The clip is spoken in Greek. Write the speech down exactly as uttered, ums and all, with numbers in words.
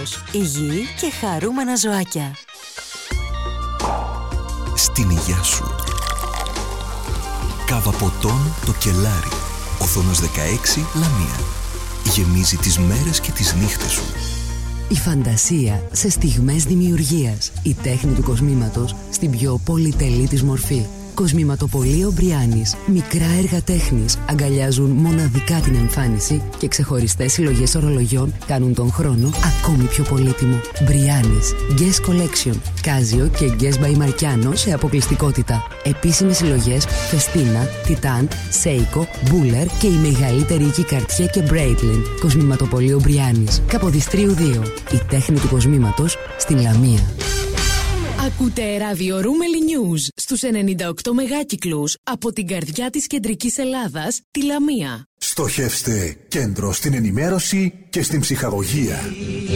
Κοσμήματος. Υγιή και χαρούμενα ζωάκια. Στην υγειά σου. Κάβα ποτών το κελάρι. Οθόνος δεκαέξι Λαμία. Γεμίζει τις μέρες και τις νύχτες σου. Η φαντασία σε στιγμές δημιουργίας. Η τέχνη του κοσμήματος στην πιο πολυτελή της μορφή. Κοσμηματοπωλείο Μπριάνης. Μικρά έργα τέχνης αγκαλιάζουν μοναδικά την εμφάνιση και ξεχωριστές συλλογές ορολογιών κάνουν τον χρόνο ακόμη πιο πολύτιμο. Μπριάνης. Guess Collection. Κάζιο και Guess by Marciano σε αποκλειστικότητα. Επίσημες συλλογές Φεστίνα, Τιτάν, Σέικο, Μπούλερ και η μεγαλύτερη οίκη Καρτιέ και Μπρέιτλιν. Κοσμηματοπωλείο Μπριάνης. Καποδιστρίου δύο. Η τέχνη του κοσμήματος στην Λαμία. Ακούτε ραδιορούμελη News στους ενενήντα οκτώ μεγάκυκλους από την καρδιά της κεντρικής Ελλάδας, τη Λαμία. Στοχεύστε κέντρο στην ενημέρωση και στην ψυχαγωγία.